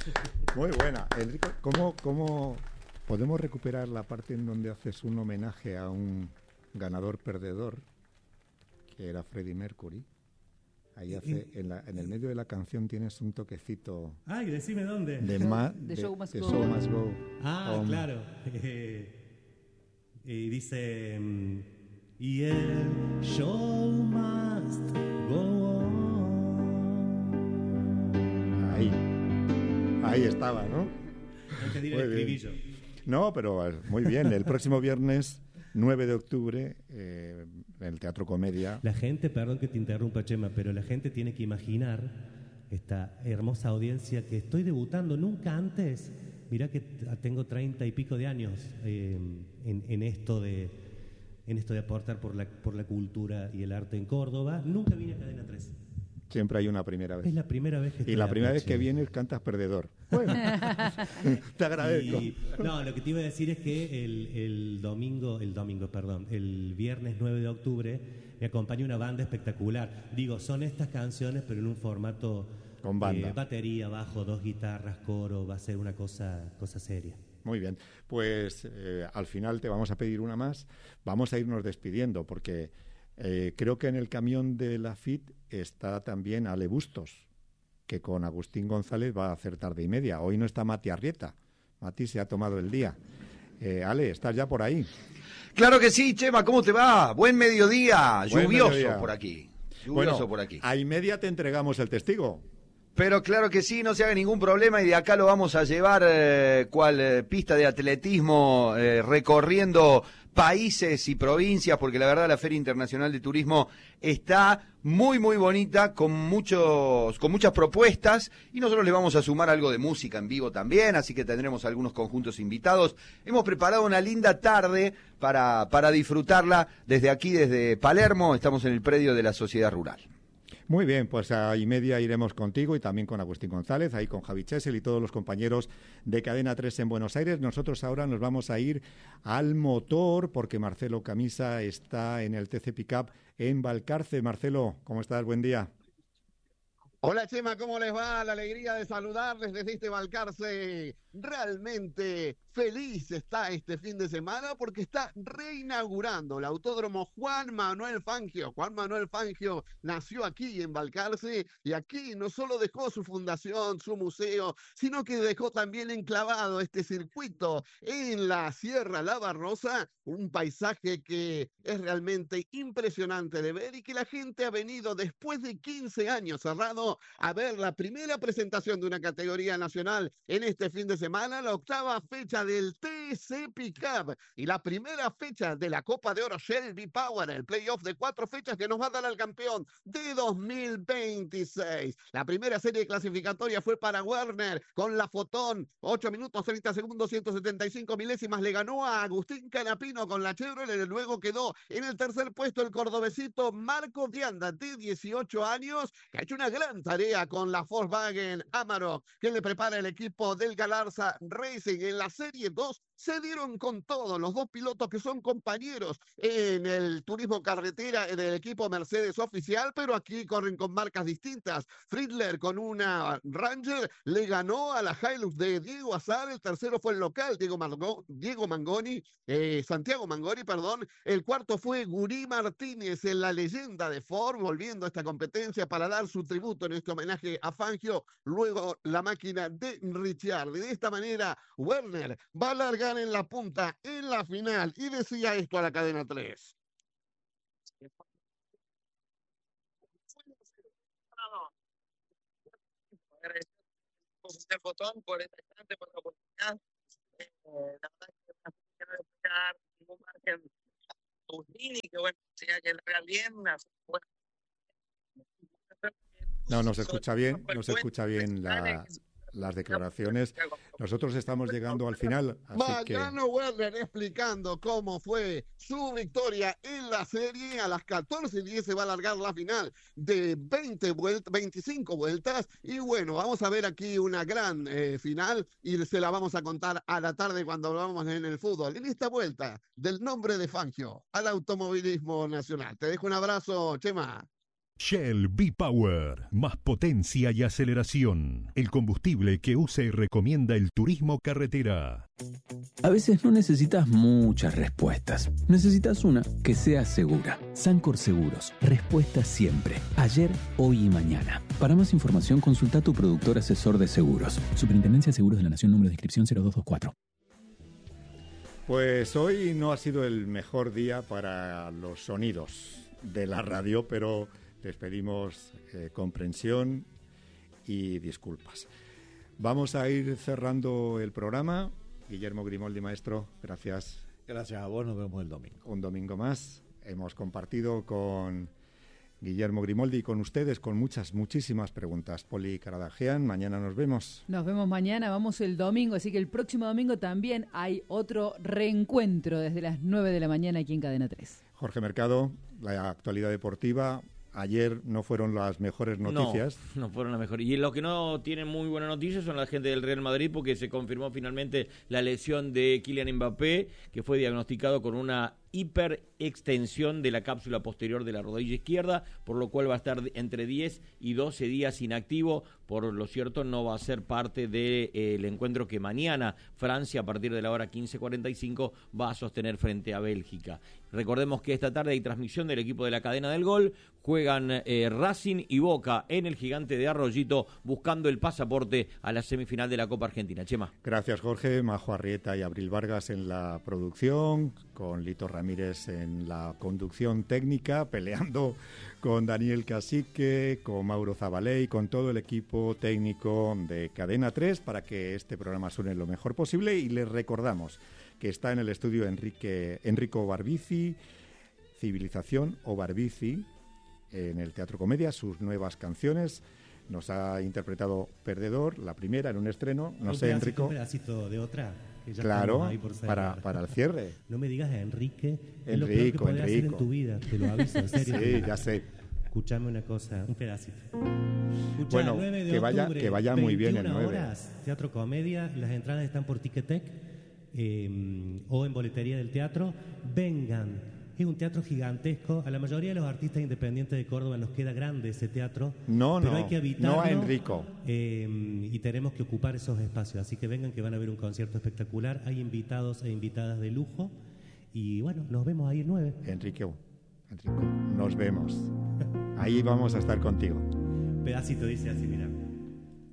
Muy buena. Enrico, ¿cómo podemos recuperar la parte en donde haces un homenaje a un ganador perdedor, que era Freddie Mercury? Ahí en el medio de la canción tienes un toquecito. Ay, decime dónde. The Show Must Go. Show Must Go. Ah, claro. Y dice, y el show must go on. Ahí estaba, ¿no? No te diré el estribillo. No, pero muy bien. El próximo viernes 9 de octubre, en el Teatro Comedia. La gente, perdón que te interrumpa, Chema, pero la gente tiene que imaginar esta hermosa audiencia que estoy debutando nunca antes. Mirá que tengo 30 y pico de años en esto de aportar por la cultura y el arte en Córdoba. Nunca vine a Cadena 3. Siempre hay una primera vez. Es la primera vez que estoy. Y la primera vez que vienes cantas perdedor. Bueno, te agradezco. No, lo que te iba a decir es que el viernes 9 de octubre me acompaña una banda espectacular. Digo, son estas canciones, pero en un formato con banda. Batería, bajo, 2 guitarras, coro, va a ser una cosa seria. Muy bien, pues al final te vamos a pedir una más. Vamos a irnos despidiendo porque creo que en el camión de la FIT está también Ale Bustos, que con Agustín González va a hacer tarde y media. Hoy no está Mati Arrieta. Mati se ha tomado el día. Ale, ¿estás ya por ahí? Claro que sí, Chema, ¿cómo te va? Buen mediodía, lluvioso por aquí. Por aquí. A y media te entregamos el testigo. Pero claro que sí, no se haga ningún problema y de acá lo vamos a llevar cual pista de atletismo recorriendo países y provincias, porque la verdad la Feria Internacional de Turismo está muy muy bonita, con muchas propuestas, y nosotros le vamos a sumar algo de música en vivo también, así que tendremos algunos conjuntos invitados. Hemos preparado una linda tarde para disfrutarla desde aquí, desde Palermo. Estamos en el predio de la Sociedad Rural. Muy bien, pues a y media iremos contigo y también con Agustín González, ahí con Javi Chesel y todos los compañeros de Cadena 3 en Buenos Aires. Nosotros ahora nos vamos a ir al motor porque Marcelo Camisa está en el TC Pickup en Balcarce. Marcelo, ¿cómo estás? Buen día. Hola Chema, ¿cómo les va? La alegría de saludarles desde este Balcarce. Realmente feliz está este fin de semana porque está reinaugurando el Autódromo Juan Manuel Fangio. Juan Manuel Fangio nació aquí en Balcarce y aquí no solo dejó su fundación, su museo, sino que dejó también enclavado este circuito en la Sierra La Barrosa, un paisaje que es realmente impresionante de ver y que la gente ha venido después de 15 años cerrado a ver la primera presentación de una categoría nacional en este fin de semana, la 8ª fecha del TC Pickup y la primera fecha de la Copa de Oro Shelby Power, el playoff de 4 fechas que nos va a dar al campeón de 2026. La primera serie clasificatoria fue para Werner con la Fotón, 8 minutos 30 segundos 175 milésimas, le ganó a Agustín Canapino con la Chevrolet. Luego quedó en el tercer puesto el cordobesito Marco Vianda, de 18 años, que ha hecho una gran tarea con la Volkswagen Amarok que le prepara el equipo del Galarza Racing. En la Serie 2 se dieron con todos los dos pilotos que son compañeros en el turismo carretera en el equipo Mercedes oficial, pero aquí corren con marcas distintas. Friedler con una Ranger le ganó a la Hilux de Diego Azar. El tercero fue el local Santiago Mangoni, perdón. El cuarto fue Gurí Martínez, en la leyenda de Ford, volviendo a esta competencia para dar su tributo en este homenaje a Fangio. Luego la máquina de Ricciardi. De esta manera Werner va a largar en la punta en la final y decía esto a la cadena 3. Fotón por esta chance, por la oportunidad. La verdad es que no esperar ningún margen a Agustín y que bueno, sea que larga bien. Bueno, no se escucha bien, las declaraciones. Nosotros estamos llegando al final. Mariano Werner explicando cómo fue su victoria en la serie. A las 14:10 se va a alargar la final de 25 vueltas. Y bueno, vamos a ver aquí una gran final y se la vamos a contar a la tarde cuando hablamos en el fútbol. En esta vuelta del nombre de Fangio al automovilismo nacional. Te dejo un abrazo, Chema. Shell V-Power, más potencia y aceleración. El combustible que usa y recomienda el turismo carretera. A veces no necesitas muchas respuestas. Necesitas una que sea segura. Sancor Seguros. Respuesta siempre. Ayer, hoy y mañana. Para más información, consulta a tu productor asesor de seguros. Superintendencia de Seguros de la Nación, número de inscripción 0224. Pues hoy no ha sido el mejor día para los sonidos de la radio, pero les pedimos comprensión y disculpas. Vamos a ir cerrando el programa. Guillermo Grimoldi, maestro, gracias. Gracias a vos, nos vemos el domingo. Un domingo más. Hemos compartido con Guillermo Grimoldi y con ustedes con muchísimas preguntas. Poli Caradagian, mañana nos vemos. Nos vemos mañana, vamos el domingo, así que el próximo domingo también hay otro reencuentro desde las 9 de la mañana aquí en Cadena 3. Jorge Mercado, la actualidad deportiva. Ayer no fueron las mejores noticias. No fueron las mejores. Y los que no tienen muy buenas noticias son la gente del Real Madrid, porque se confirmó finalmente la lesión de Kylian Mbappé, que fue diagnosticado con una hiperextensión de la cápsula posterior de la rodilla izquierda, por lo cual va a estar entre 10 y 12 días inactivo. Por lo cierto, no va a ser parte del encuentro que mañana Francia, a partir de la hora 15:45, va a sostener frente a Bélgica. Recordemos que esta tarde hay transmisión del equipo de la Cadena del Gol. Juegan Racing y Boca en el Gigante de Arroyito, buscando el pasaporte a la semifinal de la Copa Argentina. Chema. Gracias, Jorge. Majo Arrieta y Abril Vargas en la producción, con Lito Ramírez en la conducción técnica, peleando con Daniel Cacique, con Mauro Zabaley, con todo el equipo técnico de Cadena 3 para que este programa suene lo mejor posible. Y les recordamos que está en el estudio Enrico Barbici, Civilización o Barbici, en el Teatro Comedia, sus nuevas canciones. Nos ha interpretado Perdedor, la primera en un estreno. No sé, Enrico. Un pedacito de otra. Que ya claro, ahí por para el cierre. No me digas Enrique. Enrico, es lo peor que podés hacer en tu vida, te lo aviso, en serio. Sí, ya sé. Escuchame una cosa, un pedacito. Escuchá, bueno, 9 de que vaya muy bien el 9. Horas, Teatro Comedia, las entradas están por Ticketek o en boletería del teatro. Vengan. Es un teatro gigantesco. A la mayoría de los artistas independientes de Córdoba nos queda grande ese teatro. Pero hay que habitarlo. No a Enrico. Y tenemos que ocupar esos espacios. Así que vengan, que van a ver un concierto espectacular. Hay invitados e invitadas de lujo. Y bueno, nos vemos ahí el 9. Enrico, nos vemos. Ahí vamos a estar contigo. Pedacito dice así, mira.